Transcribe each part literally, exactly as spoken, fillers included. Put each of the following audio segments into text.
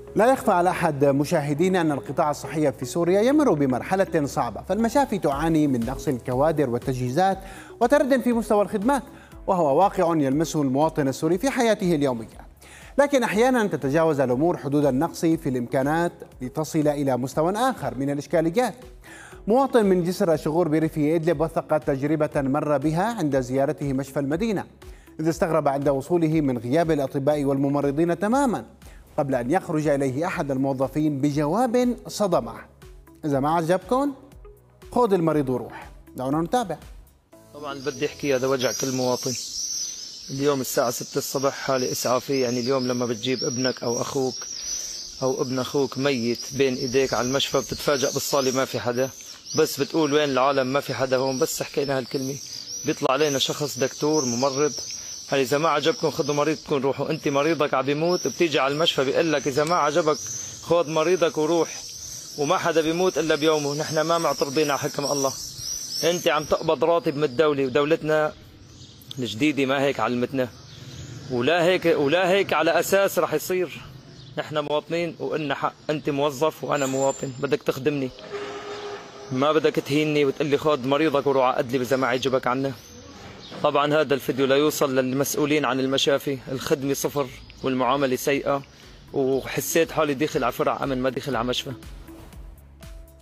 لا يخفى على أحد مشاهدينا أن القطاع الصحي في سوريا يمر بمرحلة صعبة، فالمشافي تعاني من نقص الكوادر والتجهيزات وتردٍ في مستوى الخدمات، وهو واقع يلمسه المواطن السوري في حياته اليومية. لكن أحيانا تتجاوز الأمور حدود النقص في الإمكانات لتصل إلى مستوى آخر من الإشكاليات. مواطن من جسر الشغور بريف إدلب وثق تجربة مر بها عند زيارته مشفى المدينة، إذ استغرب عند وصوله من غياب الأطباء والممرضين تماما، قبل أن يخرج إليه أحد الموظفين بجواب صدمه: إذا ما عجبكم خذ المريض وروح. دعونا نتابع. طبعا بدي أحكي هذا وجع كل مواطن. اليوم الساعة ستة الصبح حالة إسعافية، يعني اليوم لما بتجيب ابنك أو أخوك أو ابن أخوك ميت بين إيديك على المشفى بتتفاجأ بالصالة ما في حدا، بس بتقول وين العالم ما في حدا هون. بس حكينا هالكلمة بيطلع علينا شخص دكتور ممرض: هل إذا ما عجبكم خذوا مريضكم روحوا. أنت مريضك عم بيموت بتيجي على المشفى بيقول لك إذا ما عجبك خذ مريضك وروح، وما حدا بيموت إلا بيومه. نحن ما معترضين على حكم الله. أنت عم تقبض راتب من الدولة، ودولتنا الجديدة ما هيك علمتنا، ولا هيك ولا هيك على أساس رح يصير. نحن مواطنين وإلنا حق. أنت موظف وأنا مواطن، بدك تخدمني، ما بدك تهيني وتقول لي خذ مريضك وروح عقد لي إذا ما عجبك عنا. طبعا هذا الفيديو لا يوصل للمسؤولين عن المشافي، الخدمة صفر والمعاملة سيئة، وحسيت حالي داخل على فرع أمن ما داخل على مشفى.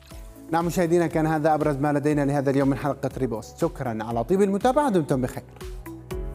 نعم مشاهدينا، كان هذا أبرز ما لدينا لهذا اليوم من حلقة ريبوست. شكرا على طيب المتابعة، دمتم بخير.